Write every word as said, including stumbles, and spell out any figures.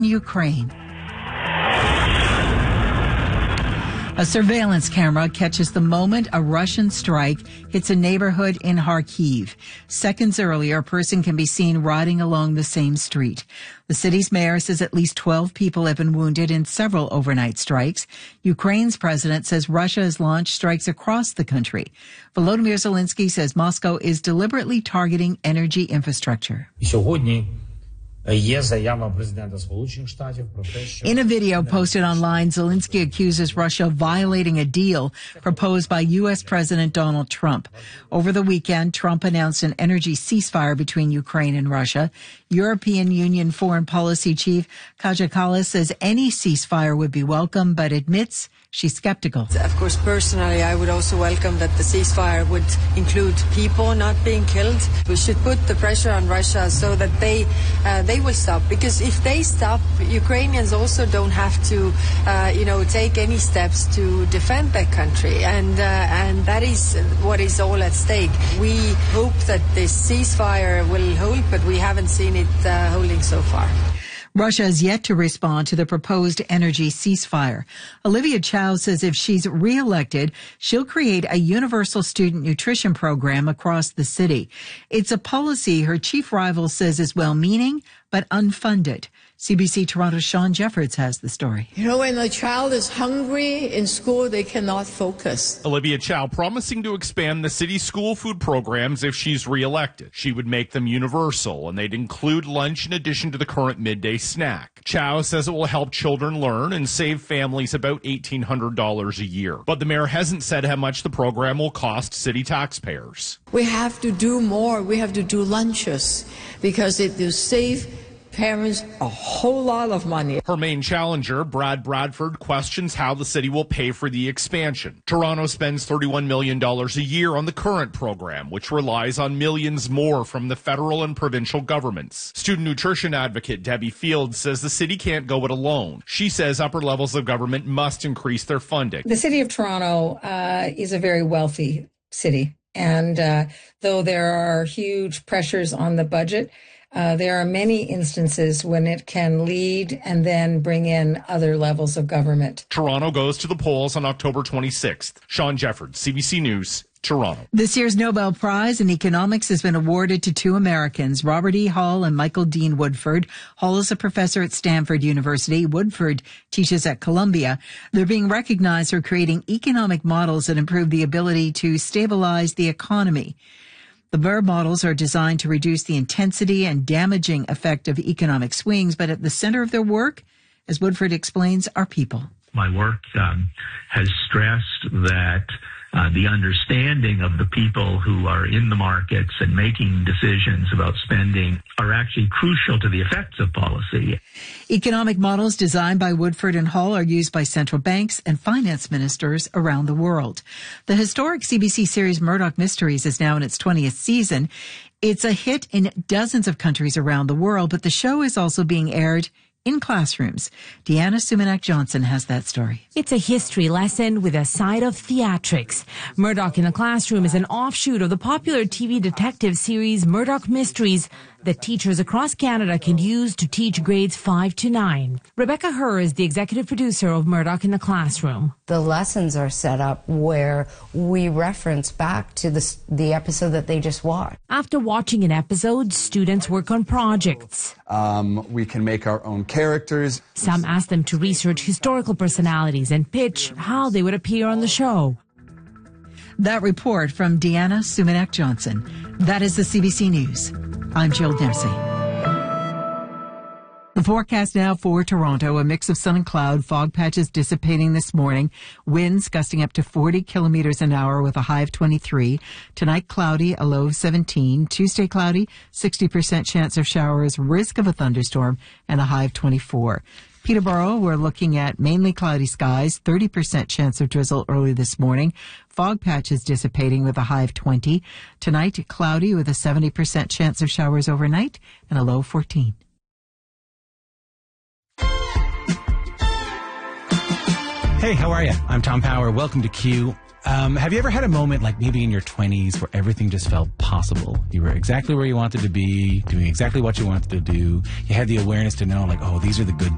Ukraine. A surveillance camera catches the moment a Russian strike hits a neighborhood in Kharkiv. Seconds earlier, a person can be seen riding along the same street. The city's mayor says at least twelve people have been wounded in several overnight strikes. Ukraine's president says Russia has launched strikes across the country. Volodymyr Zelensky says Moscow is deliberately targeting energy infrastructure. In a video posted online, Zelensky accuses Russia of violating a deal proposed by U S President Donald Trump. Over the weekend, Trump announced an energy ceasefire between Ukraine and Russia. European Union Foreign Policy Chief Kaja Kallas says any ceasefire would be welcome, but admits she's skeptical. Of course, personally, I would also welcome that the ceasefire would include people not being killed. We should put the pressure on Russia so that they uh, they will stop. Because if they stop, Ukrainians also don't have to, uh, you know, take any steps to defend their country. And uh, and that is what is all at stake. We hope that this ceasefire will hold, but we haven't seen it uh, holding so far. Russia has yet to respond to the proposed energy ceasefire. Olivia Chow says if she's reelected, she'll create a universal student nutrition program across the city. It's a policy her chief rival says is well-meaning but unfunded. C B C Toronto's Sean Jeffords has the story. You know, when a child is hungry in school, they cannot focus. Olivia Chow promising to expand the city's school food programs if she's reelected. She would make them universal, and they'd include lunch in addition to the current midday snack. Chow says it will help children learn and save families about eighteen hundred dollars a year. But the mayor hasn't said how much the program will cost city taxpayers. We have to do more. We have to do lunches because it will save parents a whole lot of money. Her main challenger, Brad Bradford, questions how the city will pay for the expansion. Toronto spends thirty-one million dollars a year on the current program, which relies on millions more from the federal and provincial governments. Student nutrition advocate Debbie Fields says the city can't go it alone. She says upper levels of government must increase their funding. The city of Toronto uh, is a very wealthy city, and uh, though there are huge pressures on the budget, Uh, there are many instances when it can lead and then bring in other levels of government. Toronto goes to the polls on October twenty-sixth. Sean Jeffords, C B C News, Toronto. This year's Nobel Prize in Economics has been awarded to two Americans, Robert E. Hall and Michael Dean Woodford. Hall is a professor at Stanford University. Woodford teaches at Columbia. They're being recognized for creating economic models that improve the ability to stabilize the economy. The B E R models are designed to reduce the intensity and damaging effect of economic swings, but at the center of their work, as Woodford explains, are people. My work um, has stressed that uh, the understanding of the people who are in the markets and making decisions about spending are actually crucial to the effects of policy. Economic models designed by Woodford and Hall are used by central banks and finance ministers around the world. The historic C B C series Murdoch Mysteries is now in its twentieth season. It's a hit in dozens of countries around the world, but the show is also being aired in classrooms. Deanna Sumanak-Johnson has that story. It's a history lesson with a side of theatrics. Murdoch in the Classroom is an offshoot of the popular T V detective series Murdoch Mysteries that teachers across Canada can use to teach grades five to nine. Rebecca Herr is the executive producer of Murdoch in the Classroom. The lessons are set up where we reference back to the, the episode that they just watched. After watching an episode, students work on projects. Um, we can make our own characters. Some ask them to research historical personalities and pitch how they would appear on the show. That report from Deanna Sumanak-Johnson. That is the C B C News. I'm Jill Dempsey. The forecast now for Toronto, a mix of sun and cloud, fog patches dissipating this morning, winds gusting up to forty kilometers an hour with a high of twenty-three. Tonight, cloudy, a low of seventeen. Tuesday, cloudy, sixty percent chance of showers, risk of a thunderstorm, and a high of twenty-four. Peterborough, we're looking at mainly cloudy skies, thirty percent chance of drizzle early this morning. Fog patches dissipating with a high of twenty. Tonight, cloudy with a seventy percent chance of showers overnight and a low of fourteen. Hey, how are you? I'm Tom Power. Welcome to Q. Um, have you ever had a moment like maybe in your twenties where everything just felt possible? You were exactly where you wanted to be, doing exactly what you wanted to do. You had the awareness to know like, oh, these are the good